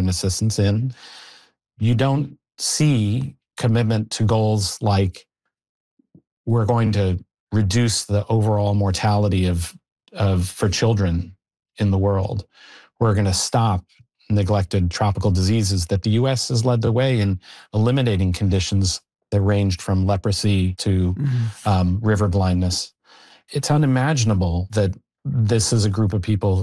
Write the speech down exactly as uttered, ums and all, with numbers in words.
humanitarian assistance in, you don't see commitment to goals like we're going to reduce the overall mortality of, of for children in the world. We're going to stop neglected tropical diseases, that the U S has led the way in eliminating conditions that ranged from leprosy to mm-hmm. um, river blindness. It's unimaginable that this is a group of people